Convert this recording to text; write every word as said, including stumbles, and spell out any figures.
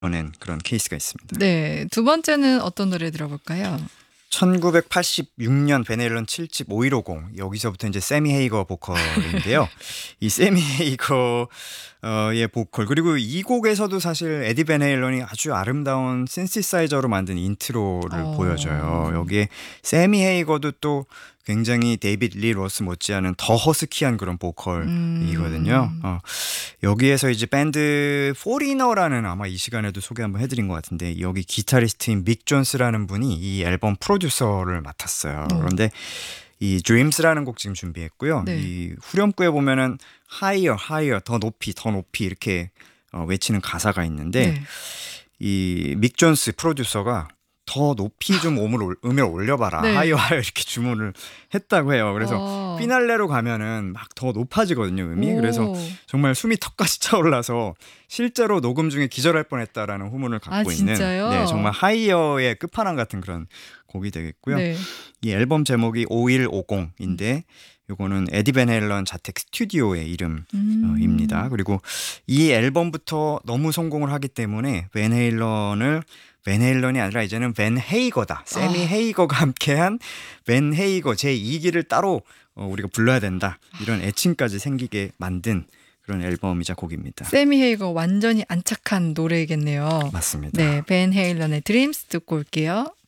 낸 그런 케이스가 있습니다. 네, 두 번째는 어떤 노래 들어볼까요? 천구백팔십육 년 밴 앨런 칠 집 오일오공 여기서부터 이제 세미 헤이거 보컬인데요. 이 세미 헤이거의 보컬 그리고 이 곡에서도 사실 에디 밴 헤일런이 아주 아름다운 신시사이저로 만든 인트로를 어. 보여줘요. 여기에 세미 헤이거도 또 굉장히 데이빗 리 로스 못지않은 더 허스키한 그런 보컬이거든요. 음. 어, 여기에서 이제 밴드 포리너라는 아마 이 시간에도 소개 한번 해드린 것 같은데 여기 기타리스트인 믹 존스라는 분이 이 앨범 프로듀서를 맡았어요. 어. 그런데 이 Dreams라는 곡 지금 준비했고요. 네. 이 후렴구에 보면은 higher, higher, 더 높이, 더 높이 이렇게 어, 외치는 가사가 있는데 네. 이 믹 존스 프로듀서가 더 높이 좀 음을, 올- 음을 올려봐라. 네. 하이어 하이어 이렇게 주문을 했다고 해요. 그래서 어. 피날레로 가면은 막 더 높아지거든요, 음이. 오. 그래서 정말 숨이 턱까지 차올라서 실제로 녹음 중에 기절할 뻔했다라는 후문을 갖고 아, 있는 진짜요? 네, 정말 하이어의 끝판왕 같은 그런 곡이 되겠고요. 네. 이 앨범 제목이 오일오공인데 요거는 에디 밴 헤일런 자택 스튜디오의 이름입니다. 음. 그리고 이 앨범부터 너무 성공을 하기 때문에 밴 헤일런을 밴 헤일런이 아니라 이제는 밴 헤이거다. 세미 아. 헤이거가 함께한 밴 헤이거 제이 기를 따로 어, 우리가 불러야 된다. 이런 애칭까지 생기게 만든 그런 앨범이자 곡입니다. 세미 헤이거 완전히 안착한 노래겠네요. 맞습니다. 네, 벤 헤일런의 드림스 듣고 올게요.